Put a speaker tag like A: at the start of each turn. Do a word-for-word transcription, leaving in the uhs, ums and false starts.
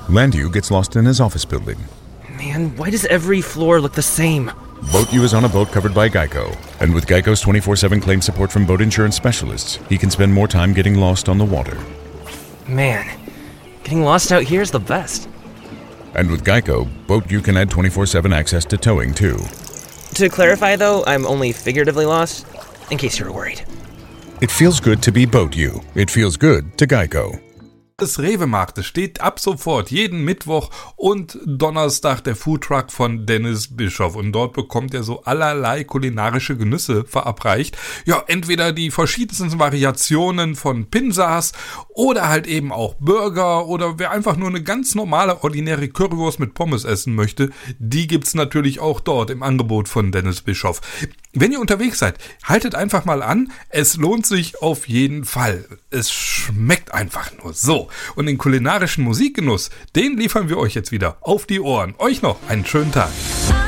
A: Landu gets lost in his office building.
B: Man, why does every floor look the same?
A: Boat U is on a boat covered by Geico. And with Geico's twenty-four seven claim support from boat insurance specialists, he can spend more time getting lost on the water.
B: Man, getting lost out here is the best.
A: And with Geico, Boat U can add twenty-four seven access to towing too.
B: To clarify though, I'm only figuratively lost, in case you were worried.
A: It feels good to be Boat U. It feels good to Geico.
C: Des Rewe-Marktes steht ab sofort jeden Mittwoch und Donnerstag der Foodtruck von Dennis Bischoff und dort bekommt er so allerlei kulinarische Genüsse verabreicht. Ja, entweder die verschiedensten Variationen von Pinsas oder halt eben auch Burger oder wer einfach nur eine ganz normale, ordinäre Currywurst mit Pommes essen möchte, die gibt's natürlich auch dort im Angebot von Dennis Bischoff. Wenn ihr unterwegs seid, haltet einfach mal an, es lohnt sich auf jeden Fall. Es schmeckt einfach nur so. Und den kulinarischen Musikgenuss, den liefern wir euch jetzt wieder auf die Ohren. Euch noch einen schönen Tag.